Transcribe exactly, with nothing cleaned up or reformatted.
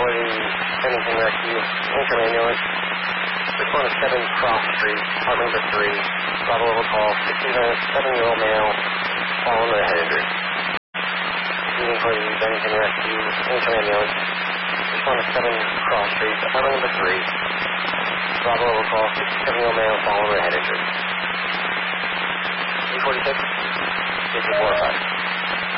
for the Bennington Rescue, Income Ambulance. Respond to seven Cross Street, apartment number three. Bravo level call, sixty-seven-year-old male, fallen with a head injury. Meeting for the Bennington Rescue, Income Ambulance. Respond to seven Cross Street, apartment number three. Bravo level call, sixty-seven-year-old male, fallen with a head injury. three forty-six, six four five.